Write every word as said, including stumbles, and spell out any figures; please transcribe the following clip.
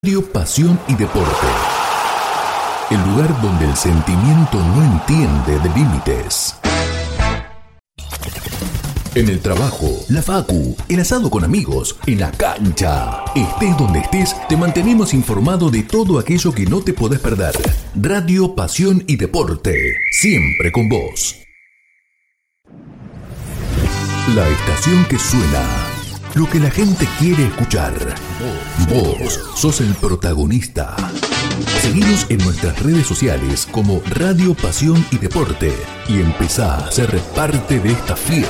Radio Pasión y Deporte. El lugar donde el sentimiento no entiende de límites. En el trabajo, la facu, el asado con amigos, en la cancha. Estés donde estés, te mantenemos informado de todo aquello que no te podés perder. Radio Pasión y Deporte, siempre con vos. La estación que suena, lo que la gente quiere escuchar. Vos sos el protagonista. Seguinos en nuestras redes sociales como Radio Pasión y Deporte y empezá a ser parte de esta fiesta.